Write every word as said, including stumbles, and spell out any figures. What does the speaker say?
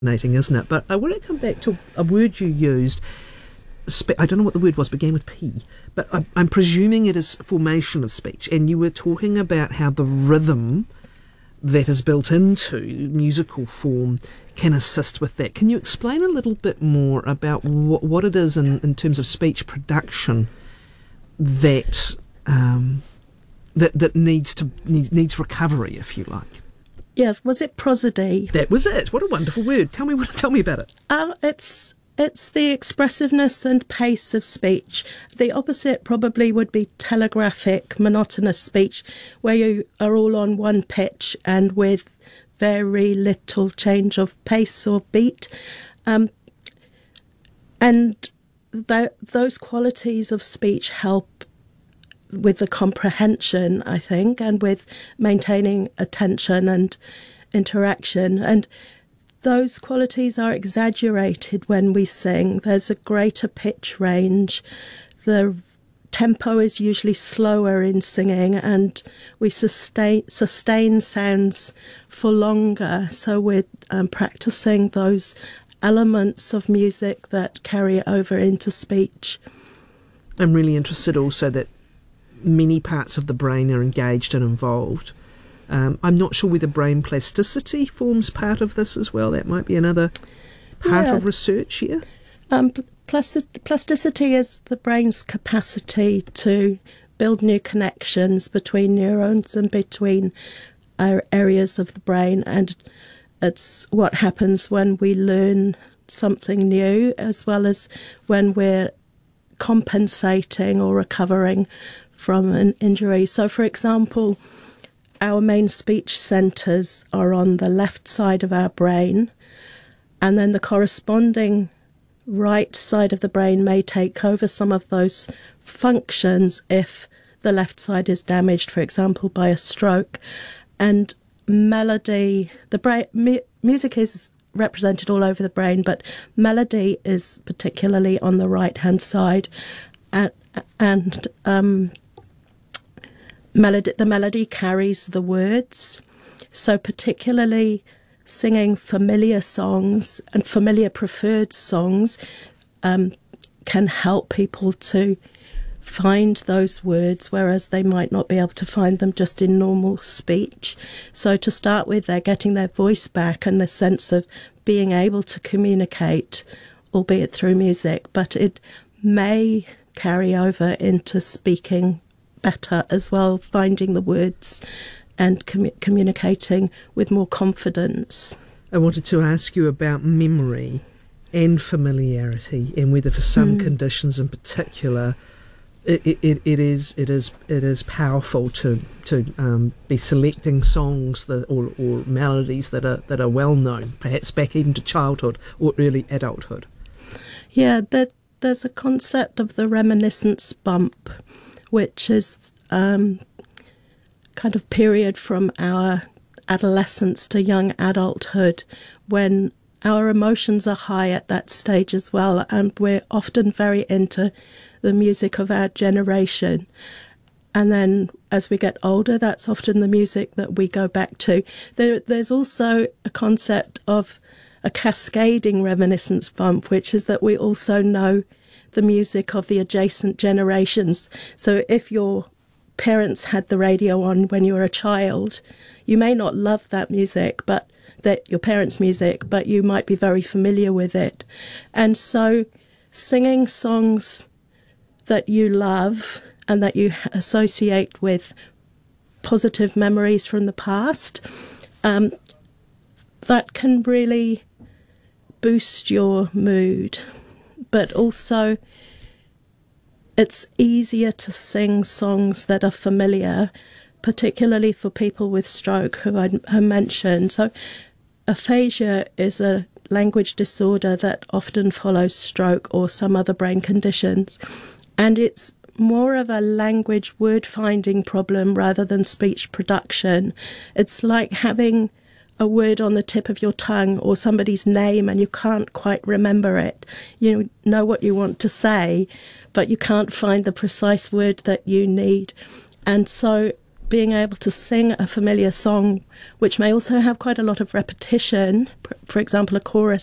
Fascinating, isn't it? But I want to come back to a word you used. Spe- I don't know what the word was, began with P, but I'm, I'm presuming it is formation of speech. And you were talking about how the rhythm that is built into musical form can assist with that. Can you explain a little bit more about what, what it is in, in terms of speech production that um, that that needs to needs, needs recovery, if you like? Yeah, was it prosody? That was it. What a wonderful word. Tell me what. Tell me about it. Um, it's it's the expressiveness and pace of speech. The opposite probably would be telegraphic, monotonous speech, where you are all on one pitch and with very little change of pace or beat. Um, and th- those qualities of speech help with the comprehension, I think, and with maintaining attention and interaction. And those qualities are exaggerated when we sing. There's a greater pitch range. The tempo is usually slower in singing, and we sustain sustain sounds for longer. So we're um, practicing those elements of music that carry over into speech. I'm really interested also that many parts of the brain are engaged and involved. Um, I'm not sure whether brain plasticity forms part of this as well. That might be another part yeah. of research here. Um, plastic, plasticity is the brain's capacity to build new connections between neurons and between our areas of the brain, and it's what happens when we learn something new, as well as when we're compensating or recovering from an injury. So, for example, our main speech centres are on the left side of our brain, and then the corresponding right side of the brain may take over some of those functions if the left side is damaged, for example, by a stroke. And melody, the brain, mu- music is represented all over the brain, but melody is particularly on the right-hand side, and, and um, melody, the melody carries the words. So particularly singing familiar songs and familiar preferred songs um, can help people to find those words, whereas they might not be able to find them just in normal speech. So to start with, they're getting their voice back and the sense of being able to communicate, albeit through music, but it may carry over into speaking better as well, finding the words and com- communicating with more confidence. I wanted to ask you about memory and familiarity, and whether for some mm. conditions in particular it, it, it is it is it is powerful to to um, be selecting songs that or, or melodies that are that are well known, perhaps back even to childhood or early adulthood. Yeah, there, there's a concept of the reminiscence bump, which is um, kind of period from our adolescence to young adulthood, when our emotions are high at that stage as well, and we're often very into the music of our generation. And then as we get older, that's often the music that we go back to. There, there's also a concept of a cascading reminiscence bump, which is that we also know the music of the adjacent generations. So if your parents had the radio on when you were a child, you may not love that music, but that your parents' music, but you might be very familiar with it. And so singing songs that you love and that you associate with positive memories from the past, um, that can really boost your mood. But also it's easier to sing songs that are familiar, particularly for people with stroke, who I, I mentioned. So aphasia is a language disorder that often follows stroke or some other brain conditions, and it's more of a language word-finding problem rather than speech production. It's like having a word on the tip of your tongue or somebody's name and you can't quite remember it. You know what you want to say, but you can't find the precise word that you need. And so being able to sing a familiar song, which may also have quite a lot of repetition, for example, a chorus